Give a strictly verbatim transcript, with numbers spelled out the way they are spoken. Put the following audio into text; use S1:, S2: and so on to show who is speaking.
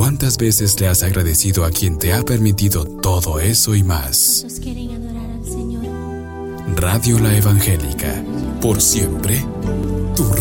S1: ¿Cuántas veces le has agradecido a quien te ha permitido todo eso y más?
S2: ¿Cuántos quieren adorar al Señor?
S1: Radio La Evangélica, por siempre, tu